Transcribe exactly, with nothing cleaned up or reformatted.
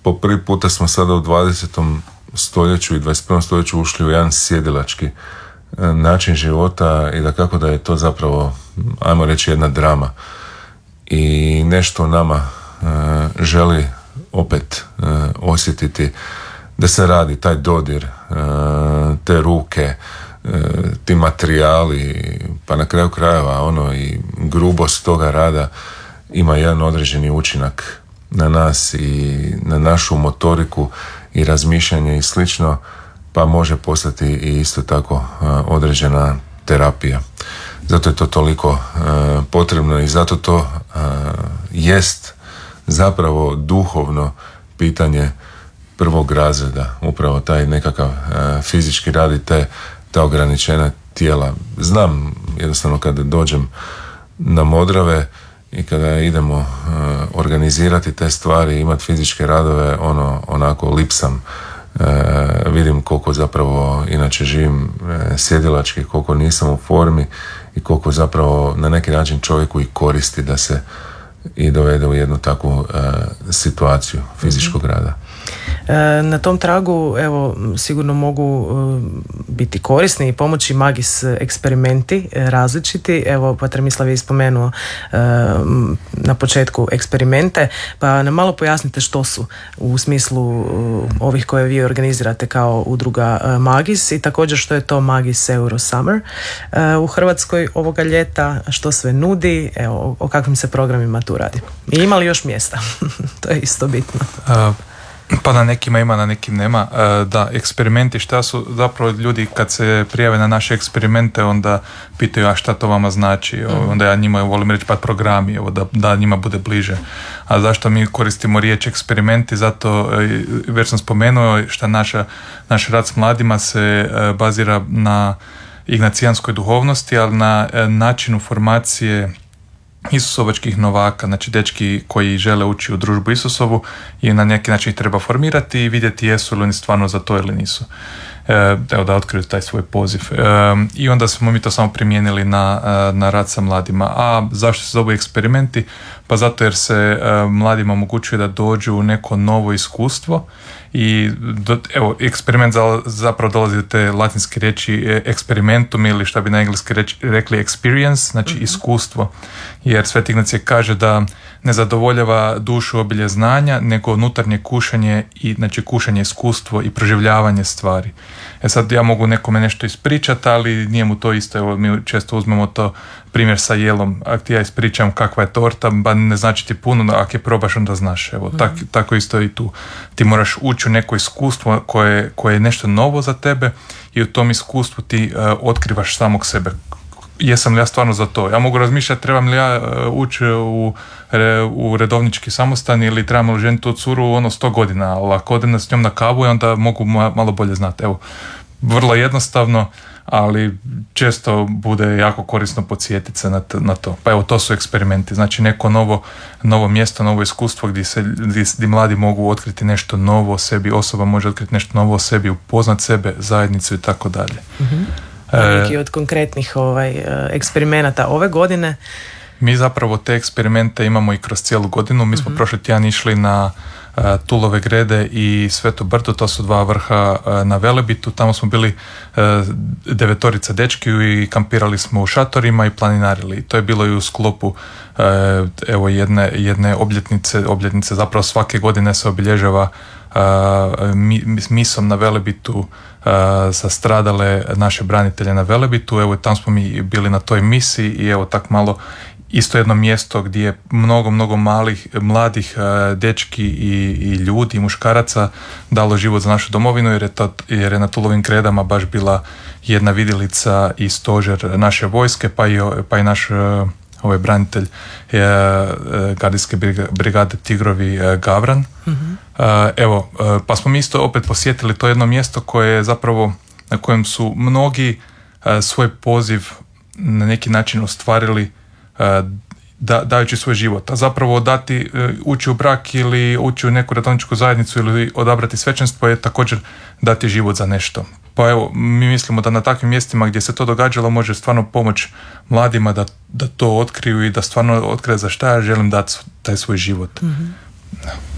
po prvi puta smo sada u dvadesetom stoljeću i dvadeset prvom stoljeću ušli u jedan sjedilački način života i da kako da je to zapravo, ajmo reći, jedna drama. I nešto u nama uh, želi opet uh, osjetiti da se radi taj dodir, uh, te ruke, uh, ti materijali, pa na kraju krajeva ono i grubost toga rada ima jedan određeni učinak na nas i na našu motoriku i razmišljanje i slično, pa može postati i isto tako uh, određena terapija. Zato je to toliko uh, potrebno i zato to uh, jest zapravo duhovno pitanje prvog razreda, upravo taj nekakav uh, fizički rad i te, ta ograničena tijela. Znam jednostavno kada dođem na Modrave i kada idemo uh, organizirati te stvari, imati fizičke radove, ono onako lipsam. Uh, vidim koliko zapravo inače živim uh, sjedilački, koliko nisam u formi i koliko zapravo na neki način čovjeku i koristi da se i dovede u jednu takvu uh, situaciju fizičkog mm-hmm. rada. Na tom tragu, evo, sigurno mogu biti korisni i pomoći Magis eksperimenti različiti. Evo, Pater Mislav je ispomenuo na početku eksperimente, pa nam malo pojasnite što su u smislu ovih koje vi organizirate kao udruga Magis i također što je to Magis Euro Summer u Hrvatskoj ovoga ljeta, što sve nudi, evo, o kakvim se programima tu radi. I ima li još mjesta? To je isto bitno. Uh. Pa na nekima ima, na nekim nema. Da, eksperimenti, šta su zapravo ljudi kad se prijave na naše eksperimente, onda pitaju, a šta to vama znači? Mm. Onda ja njima volim reći, pa programi, evo, da, da njima bude bliže. A zašto mi koristimo riječ eksperimenti? Zato, već sam spomenuo, šta naša, naš rad s mladima se bazira na ignacijanskoj duhovnosti, ali na načinu formacije Isusovačkih novaka, znači dečki koji žele ući u družbu Isusovu i na neki način ih treba formirati i vidjeti jesu li oni stvarno za to ili nisu. E, evo da otkriju taj svoj poziv. E, I onda smo mi to samo primijenili na, na rad sa mladima. A zašto se zovu eksperimenti? Pa zato jer se e, mladima omogućuje da dođu u neko novo iskustvo i do, evo, eksperiment za, zapravo dolazi do te latinske riječi experimentum ili šta bi na engleski reč, rekli experience, znači mm-hmm. iskustvo. Jer Sveti Ignacije kaže da ne zadovoljava dušu obilje znanja, nego unutarnje kušanje i znači kušanje iskustvo i proživljavanje stvari. E sad ja mogu nekome nešto ispričati, ali nije mu to isto. Evo, mi često uzmemo to primjer sa jelom. Ako ti ja ispričam kakva je torta, ba ne znači ti puno, ako je probaš onda znaš. Evo, mm. tak, tako isto i tu. Ti moraš ući u neko iskustvo koje, koje je nešto novo za tebe i u tom iskustvu ti uh, otkrivaš samog sebe. Jesam li ja stvarno za to? Ja mogu razmišljati trebam li ja ući u, u redovnički samostan ili trebam li ženiti tu curu ono sto godina, ali ako odem s njom na kavu onda mogu malo bolje znati. Evo, vrlo jednostavno, ali često bude jako korisno podsjetiti se na, t- na to. Pa evo, to su eksperimenti. Znači neko novo, novo mjesto, novo iskustvo gdje, se, gdje, gdje mladi mogu otkriti nešto novo o sebi, osoba može otkriti nešto novo o sebi, upoznat sebe, zajednicu i tako dalje. Mm-hmm. Neki od konkretnih ovaj, eksperimenata ove godine? Mi zapravo te eksperimente imamo i kroz cijelu godinu. Mi smo mm-hmm. prošli tjedan išli na uh, Tulove grede i Sveto brdo, to su dva vrha uh, na Velebitu. Tamo smo bili uh, devetorica dečki i kampirali smo u šatorima i planinarili. To je bilo i u sklopu uh, evo jedne, jedne obljetnice, obljetnice. Zapravo svake godine se obilježava uh, mi, misom na Velebitu uh, za stradale naše branitelje na Velebitu. Evo tamo smo mi bili na toj misiji i evo tak malo isto jedno mjesto gdje je mnogo, mnogo malih, mladih uh, dečki i, i ljudi, i muškaraca dalo život za našu domovinu jer je, to, jer je na Tulovim gredama baš bila jedna vidjelica i stožer naše vojske, pa i, pa i naš uh, ovaj branitelj je uh, gardijske brigade Tigrovi uh, Gavran. Mm-hmm. Uh, evo, uh, pa smo mi isto opet posjetili to jedno mjesto koje je zapravo, na kojem su mnogi uh, svoj poziv na neki način ostvarili Da, dajući svoj život, a zapravo dati, ući u brak ili ući u neku redovničku zajednicu ili odabrati svećenstvo je također dati život za nešto. Pa evo, mi mislimo da na takvim mjestima gdje se to događalo može stvarno pomoći mladima da, da to otkriju i da stvarno otkriju za šta ja želim dati taj svoj život. Mm-hmm.